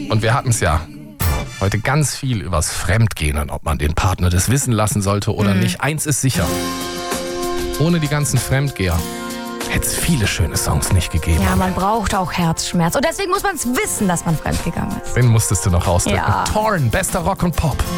Und wir hatten es ja heute ganz viel übers Fremdgehen und ob man den Partner das wissen lassen sollte oder nicht. Eins ist sicher, ohne die ganzen Fremdgeher hätte es viele schöne Songs nicht gegeben. Ja, man braucht auch Herzschmerz. Und deswegen muss man es wissen, dass man fremdgegangen ist. Den musstest du noch rausdrücken. Ja. Torn, bester Rock und Pop.